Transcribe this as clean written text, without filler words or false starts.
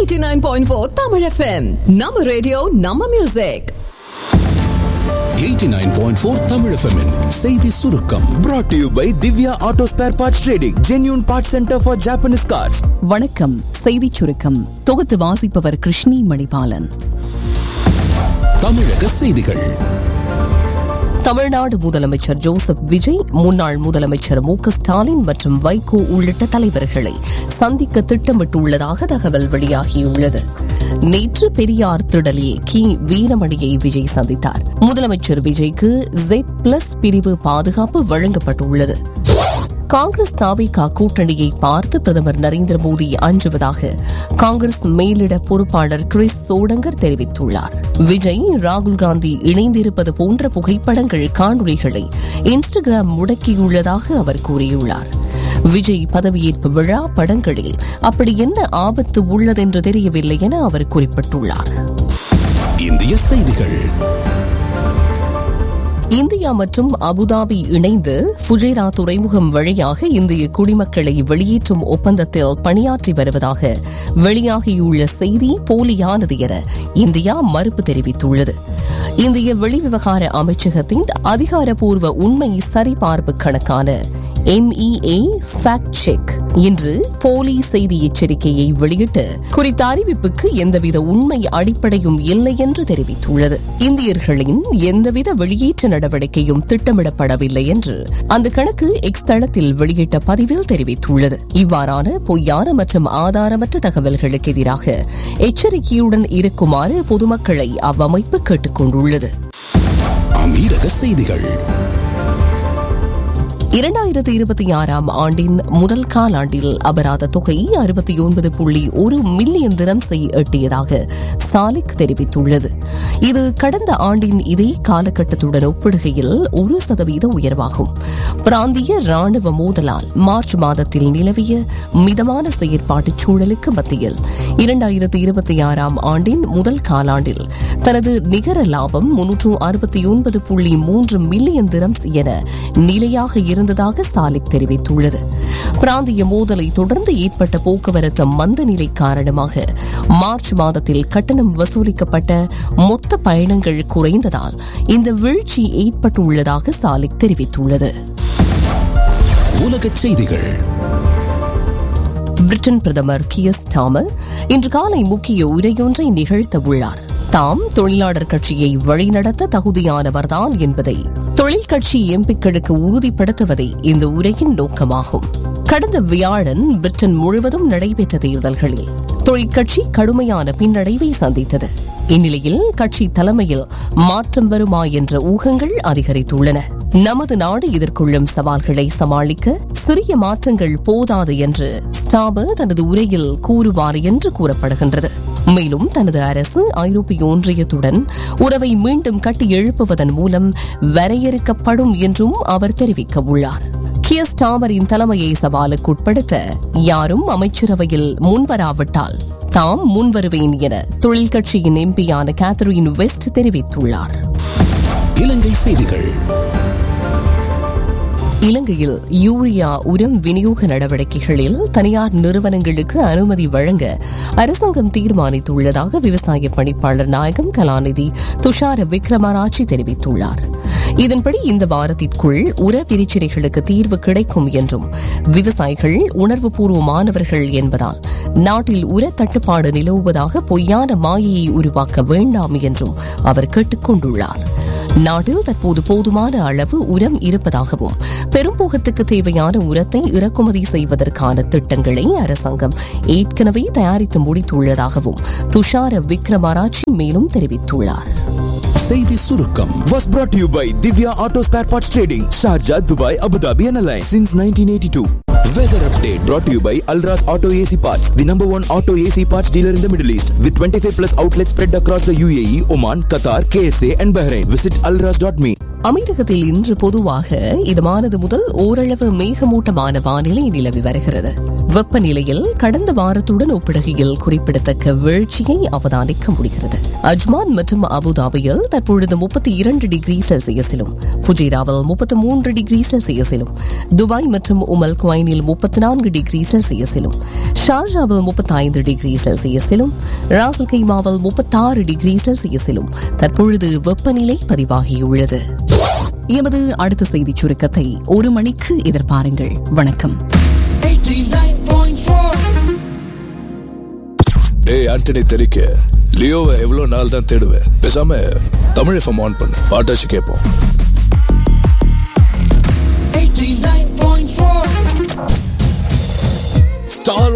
89.4 Tamil FM. Nama radio, Nama music. 89.4 Tamil FM -in செய்தி சுருக்கம் brought to you by Divya Auto Spare Parts Trading, genuine parts center for Japanese cars. வணக்கம். செய்தி சுருக்கம் தொகுத்து வாசிப்பவர் கிருஷ்ணி மணிபாலன். தமிழக செய்திகள். தமிழ்நாடு முதலமைச்சர் ஜோசப் விஜய், முன்னாள் முதலமைச்சர் மு.க. ஸ்டாலின் மற்றும் வைகோ உள்ளிட்ட தலைவர்களை சந்திக்க திட்டமிட்டுள்ளதாக தகவல் வெளியாகியுள்ளது. நேற்று பெரியார் திடலில் கி. வீரமணியை விஜய் சந்தித்தார். முதலமைச்சர் விஜய்க்கு Z+ பிரிவு பாதுகாப்பு வழங்கப்பட்டுள்ளது. காங்கிரஸ் தாவேகா கூட்டணியை பார்த்து பிரதமர் நரேந்திர மோடி அஞ்சுவதாக காங்கிரஸ் மேலிட பொறுப்பாளர் கிறிஸ் சோடங்கர் தெரிவித்துள்ளார். விஜய், ராகுல் காந்தி இணைந்திருப்பது போன்ற புகைப்படங்கள், காணொலிகளை இன்ஸ்டாகிராம் முடக்கியுள்ளதாக அவர் கூறியுள்ளார். விஜய் பதவியேற்பு விழா படங்களில் அப்படி என்ன ஆபத்து உள்ளதென்று தெரியவில்லை என அவர் குறிப்பிட்டுள்ளார். இந்திய செய்திகள். இந்தியா மற்றும் அபுதாபி இணைந்து ஃபுஜைரா துறைமுகம் வழியாக இந்திய குடிமக்களை வெளியேற்றும் ஒப்பந்தத்தில் பணியாற்றி வருவதாக வெளியாகியுள்ள செய்தி போலியானது என இந்தியா மறுப்பு தெரிவித்துள்ளது. இந்திய வெளிவிவகார அமைச்சகத்தின் அதிகாரப்பூர்வ உண்மை சரிபார்ப்பு கணக்கான MEA Fact Check இன்று போலி செய்தி எச்சரிக்கையை வெளியிட்டு குறித்த அறிவிப்புக்கு எந்தவித உண்மை அடிப்படையும் இல்லை என்று தெரிவித்துள்ளது. இந்தியர்களின் எந்தவித வெளியேற்ற நடவடிக்கையும் திட்டமிடப்படவில்லை என்று அந்த கணக்கு எக்ஸ் தளத்தில் வெளியிட்ட பதிவில் தெரிவித்துள்ளது. இவ்வாறான பொய்யான மற்றும் ஆதாரமற்ற தகவல்களுக்கு எதிராக எச்சரிக்கையுடன் இருக்குமாறு பொதுமக்களை அவ்வமைப்பு கேட்டுக் கொண்டுள்ளது. அமீரக செய்திகள். 2026 ஆண்டின் முதல் காலாண்டில் அபராத தொகை 69.1 மில்லியன் திரம்ஸை எட்டியதாக சாலிக் தெரிவித்துள்ளது. இது கடந்த ஆண்டின் இதே காலகட்டத்துடன் ஒப்பிடுகையில் 1% உயர்வாகும். பிராந்திய ராணுவ மோதலால் மார்ச் மாதத்தில் நிலவிய மிதமான செயற்பாட்டு சூழலுக்கு மத்தியில் 2026 ஆண்டின் முதல் காலாண்டில் தனது நிகர லாபம் 369.3 மில்லியன் திரம்ஸ் என நிலையாக இருந்ததாக சாலிக் தெரிவித்துள்ளது. பிராந்திய மோதலை தொடர்ந்து ஏற்பட்ட போக்குவரத்து மந்த நிலை காரணமாக மார்ச் மாதத்தில் கட்டணம் வசூலிக்கப்பட்ட மொத்த பயணங்கள் குறைந்ததால் இந்த வீழ்ச்சி ஏற்பட்டுள்ளதாக சாலிக் தெரிவித்துள்ளது. உலகச் செய்திகள். பிரிட்டன் பிரதமர் கியர் ஸ்டார்மர் இன்று காலை முக்கிய உரையொன்றை நிகழ்த்த உள்ளார். தாம் தொழிலாளர் கட்சியை வழிநடத்த தகுதியானவர்தான் என்பதை தொழில் கட்சி எம்பிக்களுக்கு உறுதிப்படுத்துவதே இந்த உரையின் நோக்கமாகும். கடந்த வியாழன் பிரிட்டன் முழுவதும் நடைபெற்ற தேர்தல்களில் தொழிற்கட்சி கடுமையான பின்னடைவை சந்தித்தது. இந்நிலையில் கட்சி தலைமையில் மாற்றம் வருமா என்ற ஊகங்கள் அதிகரித்துள்ளன. நமது நாடு எதிர்கொள்ளும் சவால்களை சமாளிக்க சிறிய மாற்றங்கள் போதாது என்று ஸ்டார்மர் தனது உரையில் கூறுவார் என்று கூறப்படுகின்றது. மேலும் தனது அரசு ஐரோப்பிய ஒன்றியத்துடன் உறவை மீண்டும் கட்டி எழுப்புவதன் மூலம் வரையறுக்கப்படும் என்றும் அவர் தெரிவிக்க உள்ளார். கியர் ஸ்டார்மரின் தலைமையை சவாலுக்குட்படுத்த யாரும் அமைச்சரவையில் முன்வராவிட்டால் தாம் முன்வருவேன் என தொழில் கட்சியின் எம்பியான கேத்தரின் வெஸ்ட் தெரிவித்துள்ளார். இலங்கை செய்திகள். இலங்கையில் யூரியா உரம் விநியோக நடவடிக்கைகளில் தனியார் நிறுவனங்களுக்கு அனுமதி வழங்க அரசாங்கம் தீர்மானித்துள்ளதாக விவசாய பணிப்பாளர் நாயகம் கலாநிதி துஷார விக்ரமராட்சி தெரிவித்துள்ளார். இதன்படி இந்த வாரத்திற்குள் உர பிரச்சினைகளுக்கு தீர்வு கிடைக்கும் என்றும் விவசாயிகள் உணர்வுபூர்வமானவர்கள் என்பதால் நாட்டில் உர தட்டுப்பாடு நிலவுவதாக பொய்யான மாயையை உருவாக்க வேண்டாம் என்றும் அவர் கேட்டுக் கொண்டுள்ளார். நாட்டில் தற்போது போதுமான அளவு உரம் இருப்பதாகவும் பெரும்போகத்துக்கு தேவையான உரத்தை இறக்குமதி செய்வதற்கான திட்டங்களை அரசாங்கம் ஏற்கனவே தயாரித்து முடித்துள்ளதாகவும் துஷார விக்ரமராட்சி மேலும் தெரிவித்துள்ளார். செய்தி சுருக்கம் Was brought to you by Divya Auto Spare Parts Trading, Sharjah, Dubai, Abu Dhabi and Alliance since 1982. Weather update brought to you by Alras Auto AC Parts, the #1 auto AC parts dealer in the Middle East with 25+ outlets spread across the UAE, Oman, Qatar, KSA and Bahrain. Visit alras.me. அமீரகத்தில் இன்று பொதுவாக இதமானது முதல் ஓரளவு மேகமூட்டமான வானிலை நிலவி வருகிறது. வெப்பநிலையில் கடந்த வாரத்துடன் ஒப்பிடுகையில் குறிப்பிடத்தக்க வீழ்ச்சியை அவதானிக்க முடிகிறது. அஜ்மான் மற்றும் அபுதாபியில் தற்பொழுது 32 டிகிரி செல்சியஸிலும், ஃபுஜைராவில் 33 டிகிரி செல்சியஸிலும், துபாய் மற்றும் உமல் குவைனில் 34 டிகிரி செல்சியஸிலும், ஷார்ஜாவில் 35 டிகிரி செல்சியஸிலும், ராசல் கைமாவில் 36 டிகிரி செல்சியஸிலும் தற்பொழுது வெப்பநிலை பதிவாகியுள்ளது. எமது அடுத்த செய்திச் சுருக்கத்தை 1 மணிக்கு எதிர்பாருங்கள். வணக்கம். டேய் ஆண்டனி தெரிக்க லியோவை எவ்வளவு நாள் தான் தேடுவேன்? பேசாம தமிழ் எஃப்எம் ஆன் பண்ணு, பாட்டாச்சு கேட்போம். 89.4 ஸ்டார்